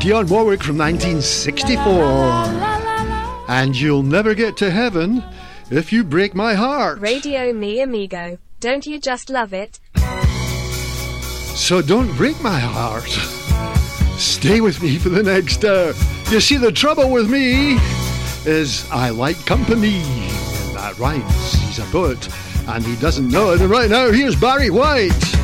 Dionne Warwick from 1964. And you'll never get to heaven if you break my heart. Radio Mi Amigo. Don't you just love it? So don't break my heart. Stay with me for the next hour. You see, the trouble with me is I like company. And that rhymes. He's a poet, and he doesn't know it. And right now, here's Barry White.